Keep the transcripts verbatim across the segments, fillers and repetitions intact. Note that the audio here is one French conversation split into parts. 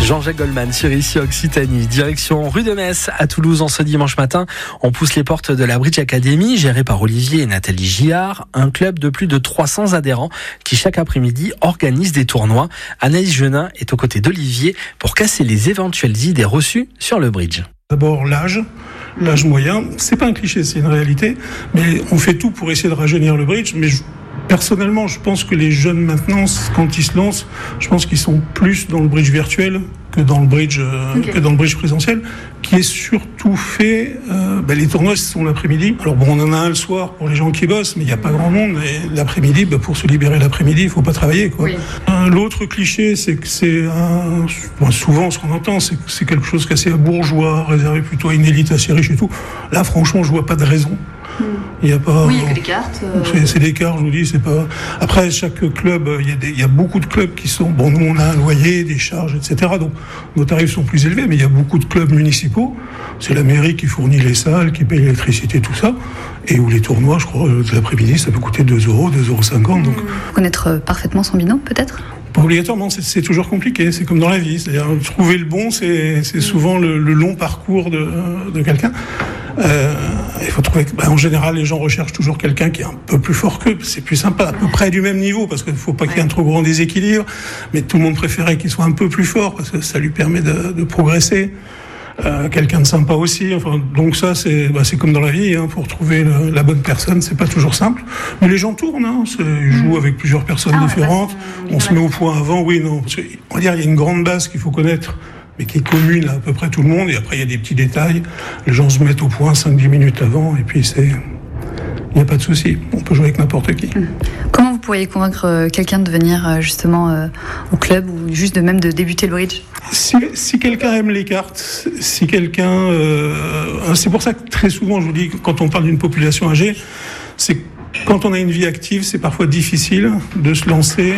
Jean-Jacques Goldman sur Ici Occitanie. Direction rue de Metz à Toulouse en ce dimanche matin. On pousse les portes de la Bridge Academy, gérée par Olivier et Nathalie Gillard, un club de plus de trois cents adhérents qui chaque après-midi organise des tournois. Anaïs Genin est aux côtés d'Olivier pour casser les éventuelles idées reçues sur le bridge. D'abord l'âge, l'âge moyen, c'est pas un cliché, c'est une réalité, mais on fait tout pour essayer de rajeunir le bridge, mais je... Personnellement, je pense que les jeunes maintenant, quand ils se lancent, je pense qu'ils sont plus dans le bridge virtuel que dans le bridge, euh, okay. que dans le bridge présentiel, qui est surtout fait. Euh, ben les tournois sont l'après-midi. Alors bon, on en a un le soir pour les gens qui bossent, mais il n'y a pas grand monde. Et l'après-midi, ben pour se libérer l'après-midi, il faut pas travailler, quoi. Oui. Euh, l'autre cliché, c'est que c'est un, bon, souvent ce qu'on entend, c'est que c'est quelque chose qu'assez bourgeois, réservé plutôt à une élite assez riche et tout. Là, franchement, je vois pas de raison. Il y a pas. Oui, il y a que des cartes. Euh... C'est, c'est des cartes, je vous dis, c'est pas. Après, chaque club, il y a des, il y a beaucoup de clubs qui sont. Bon, nous, on a un loyer, des charges, et cetera. Donc, nos tarifs sont plus élevés, mais il y a beaucoup de clubs municipaux. C'est la mairie qui fournit les salles, qui paye l'électricité, tout ça. Et où les tournois, je crois, de l'après-midi, ça peut coûter deux euros, deux euros cinquante. Donc. Connaître parfaitement son binôme, peut-être? Pas obligatoirement, c'est, c'est toujours compliqué. C'est comme dans la vie. C'est-à-dire, trouver le bon, c'est, c'est souvent le, le long parcours de, de quelqu'un. Euh, il faut trouver que, bah, en général, les gens recherchent toujours quelqu'un qui est un peu plus fort qu'eux. C'est plus sympa, à peu près du même niveau, parce qu'il ne faut pas qu'il y ait un trop grand déséquilibre. Mais tout le monde préférait qu'il soit un peu plus fort, parce que ça lui permet de, de progresser. Euh, quelqu'un de sympa aussi. Enfin, donc ça, c'est, bah, c'est comme dans la vie. Hein, pour trouver le, la bonne personne, c'est pas toujours simple. Mais les gens tournent. Hein, c'est, ils jouent avec plusieurs personnes ah, différentes. Ouais, on se met au point avant. Oui, non. Parce que, on va dire, il y a une grande base qu'il faut connaître, mais qui est commune à, à peu près tout le monde. Et après, il y a des petits détails. Les gens se mettent au point cinq dix minutes avant, et puis c'est... Il n'y a pas de souci. On peut jouer avec n'importe qui. Comment vous pourriez convaincre quelqu'un de venir justement euh, au club, ou juste de même de débuter le bridge? Si, si quelqu'un aime les cartes, si quelqu'un... Euh, c'est pour ça que très souvent, je vous dis, quand on parle d'une population âgée, c'est que quand on a une vie active, c'est parfois difficile de se lancer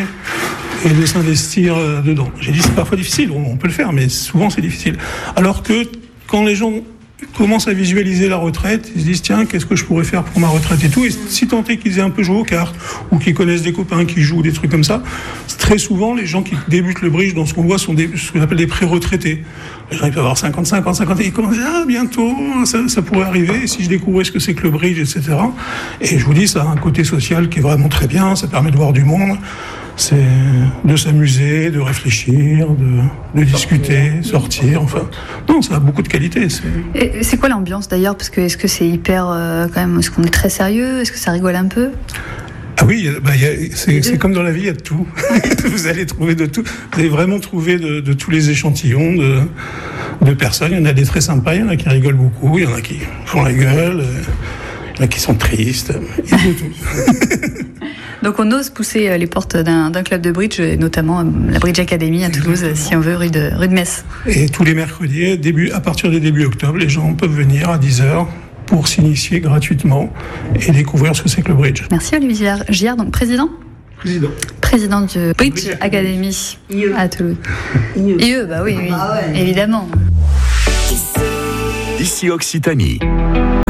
et de s'investir dedans. J'ai dit c'est parfois difficile, on peut le faire, mais souvent c'est difficile. Alors que quand les gens commencent à visualiser la retraite, ils se disent tiens, qu'est-ce que je pourrais faire pour ma retraite et tout, et si tant est qu'ils aient un peu joué aux cartes, ou qu'ils connaissent des copains qui jouent, des trucs comme ça, très souvent les gens qui débutent le bridge dans ce qu'on voit sont des, ce qu'on appelle des pré-retraités. Les gens ils peuvent avoir cinquante-cinq ans, cinquante, et ils commencent à dire ah bientôt, ça, ça pourrait arriver, si je découvrais ce que c'est que le bridge, et cetera. Et je vous dis, ça a un côté social qui est vraiment très bien, ça permet de voir du monde. C'est de s'amuser, de réfléchir, de, de discuter, sortir, enfin... Non, ça a beaucoup de qualité. C'est, et c'est quoi l'ambiance d'ailleurs? Parce que est-ce que c'est hyper... Euh, quand même, est-ce qu'on est très sérieux? Est-ce que ça rigole un peu? Ah oui, bah, y a, c'est, c'est comme dans la vie, il y a de tout. Vous allez trouver de tout. Vous allez vraiment trouver de, de tous les échantillons de, de personnes. Il y en a des très sympas, il y en a qui rigolent beaucoup, il y en a qui font la gueule, il y en a qui sont tristes, il y a de tout. Donc on ose pousser les portes d'un, d'un club de bridge, notamment la Bridge Academy à Toulouse, exactement, si on veut, rue de, rue de Metz. Et tous les mercredis, début, à partir du début octobre, les gens peuvent venir à dix heures pour s'initier gratuitement et découvrir ce que c'est que le bridge. Merci Olivier Gillard, donc président Président. Président du Bridge, Bridge Academy à Toulouse. I E, bah oui, oui, ah ouais. Évidemment. Ici Occitanie.